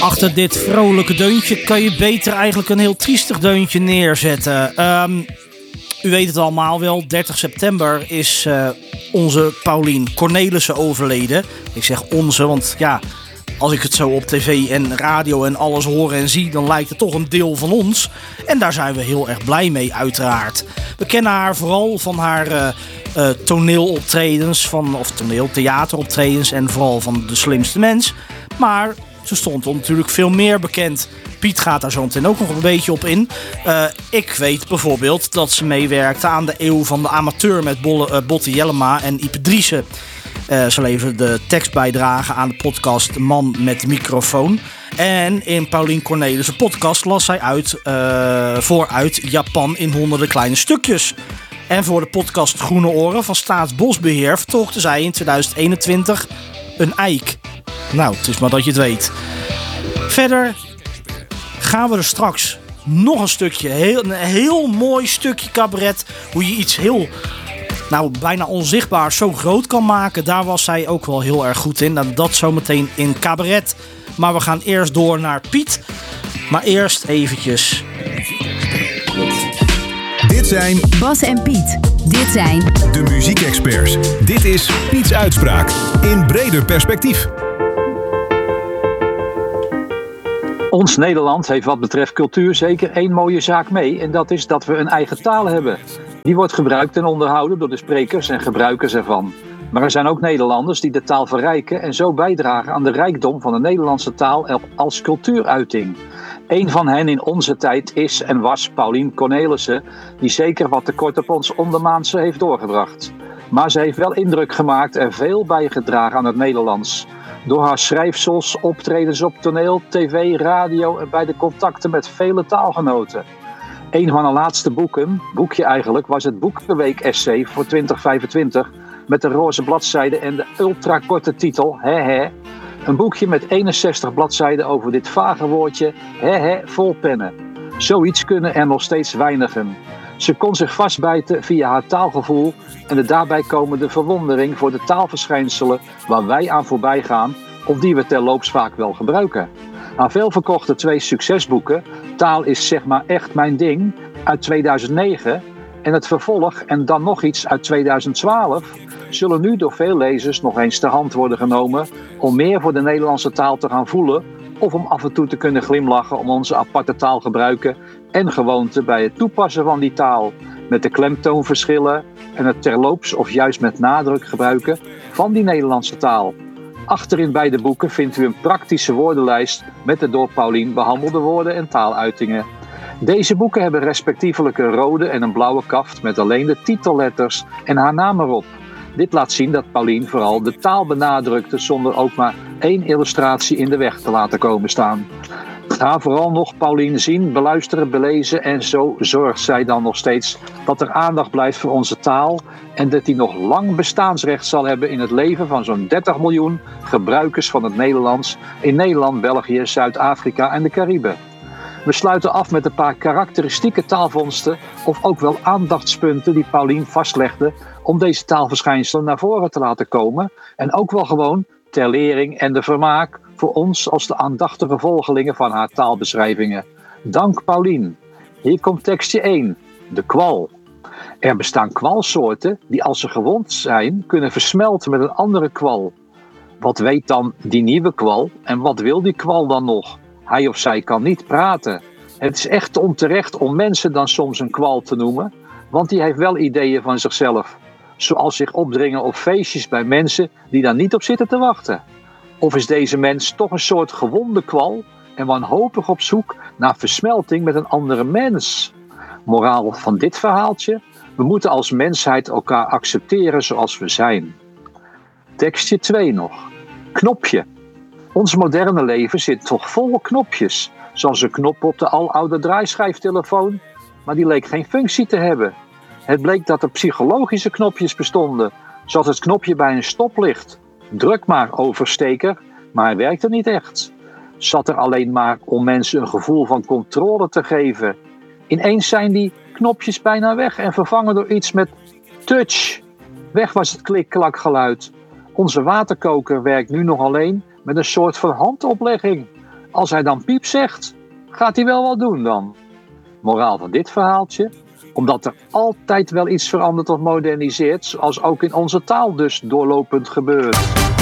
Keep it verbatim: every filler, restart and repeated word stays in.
Achter dit vrolijke deuntje kan je beter eigenlijk een heel triestig deuntje neerzetten. Um, u weet het allemaal wel, dertig september is uh, onze Paulien Cornelissen overleden. Ik zeg onze, want ja, als ik het zo op tv en radio en alles hoor en zie, dan lijkt het toch een deel van ons. En daar zijn we heel erg blij mee, uiteraard. We kennen haar vooral van haar uh, uh, toneeloptredens, van, of toneeltheateroptredens en vooral van De Slimste Mens. Maar ze stond er natuurlijk veel meer bekend. Piet gaat daar zo meteen ook nog een beetje op in. Uh, ik weet bijvoorbeeld dat ze meewerkte aan de Eeuw van de Amateur met Bolle, uh, Botte Jellema en Ipe Driessen. Uh, ze leverde de tekstbijdrage aan de podcast Man met de microfoon. En in Paulien Cornelissen' podcast las zij uit, uh, vooruit Japan in honderden kleine stukjes. En voor de podcast Groene Oren van Staatsbosbeheer vertolkte zij in tweeduizend eenentwintig een eik. Nou, het is maar dat je het weet. Verder gaan we er straks nog een stukje, heel, een heel mooi stukje cabaret. Hoe je iets heel, nou bijna onzichtbaar zo groot kan maken. Daar was zij ook wel heel erg goed in. Nou, dat zometeen in cabaret. Maar we gaan eerst door naar Piet. Maar eerst eventjes. Dit zijn Bas en Piet. Dit zijn de muziekexperts. Dit is Piets Uitspraak in breder perspectief. Ons Nederland heeft wat betreft cultuur zeker één mooie zaak mee. En dat is dat we een eigen taal hebben. Die wordt gebruikt en onderhouden door de sprekers en gebruikers ervan. Maar er zijn ook Nederlanders die de taal verrijken en zo bijdragen aan de rijkdom van de Nederlandse taal als cultuuruiting. Een van hen in onze tijd is en was Paulien Cornelissen, die zeker wat tekort op ons ondermaanse heeft doorgebracht. Maar ze heeft wel indruk gemaakt en veel bijgedragen aan het Nederlands. Door haar schrijfsels, optredens op toneel, tv, radio en bij de contacten met vele taalgenoten. Een van haar laatste boeken, boekje eigenlijk, was het Boekenweek-essay voor twintig vijfentwintig met de roze bladzijde en de ultrakorte titel He He. Een boekje met eenenzestig bladzijden over dit vage woordje He He vol pennen. Zoiets kunnen er nog steeds weinigen. Ze kon zich vastbijten via haar taalgevoel en de daarbij komende verwondering voor de taalverschijnselen waar wij aan voorbij gaan of die we terloops vaak wel gebruiken. Haar veelverkochte twee succesboeken, Taal is zeg maar echt mijn ding, uit tweeduizend negen en het vervolg en dan nog iets uit tweeduizend twaalf, zullen nu door veel lezers nog eens ter hand worden genomen om meer voor de Nederlandse taal te gaan voelen of om af en toe te kunnen glimlachen om onze aparte taalgebruiken en gewoonten bij het toepassen van die taal, met de klemtoonverschillen en het terloops of juist met nadruk gebruiken van die Nederlandse taal. Achterin beide boeken vindt u een praktische woordenlijst met de door Paulien behandelde woorden en taaluitingen. Deze boeken hebben respectievelijk een rode en een blauwe kaft met alleen de titelletters en haar naam erop. Dit laat zien dat Paulien vooral de taal benadrukte zonder ook maar één illustratie in de weg te laten komen staan. Ga vooral nog Paulien zien, beluisteren, belezen en zo zorgt zij dan nog steeds dat er aandacht blijft voor onze taal en dat die nog lang bestaansrecht zal hebben in het leven van zo'n dertig miljoen gebruikers van het Nederlands in Nederland, België, Zuid-Afrika en de Cariben. We sluiten af met een paar karakteristieke taalvondsten of ook wel aandachtspunten die Paulien vastlegde om deze taalverschijnselen naar voren te laten komen en ook wel gewoon ter lering en de vermaak voor ons als de aandachtige volgelingen van haar taalbeschrijvingen. Dank Paulien. Hier komt tekstje één, de kwal. Er bestaan kwalsoorten die als ze gewond zijn kunnen versmelten met een andere kwal. Wat weet dan die nieuwe kwal en wat wil die kwal dan nog? Hij of zij kan niet praten. Het is echt onterecht om mensen dan soms een kwal te noemen, want die heeft wel ideeën van zichzelf. Zoals zich opdringen op feestjes bij mensen die daar niet op zitten te wachten. Of is deze mens toch een soort gewonde kwal en wanhopig op zoek naar versmelting met een andere mens? Moraal van dit verhaaltje? We moeten als mensheid elkaar accepteren zoals we zijn. Tekstje twee nog. Knopje. Ons moderne leven zit toch vol knopjes. Zoals een knop op de aloude draaischijftelefoon, maar die leek geen functie te hebben. Het bleek dat er psychologische knopjes bestonden, zoals het knopje bij een stoplicht. Druk maar, oversteker, maar hij werkte niet echt. Zat er alleen maar om mensen een gevoel van controle te geven. Ineens zijn die knopjes bijna weg en vervangen door iets met touch. Weg was het klik-klak geluid. Onze waterkoker werkt nu nog alleen met een soort van handoplegging. Als hij dan piep zegt, gaat hij wel wat doen dan. Moraal van dit verhaaltje, omdat er altijd wel iets verandert of moderniseert, zoals ook in onze taal dus doorlopend gebeurt.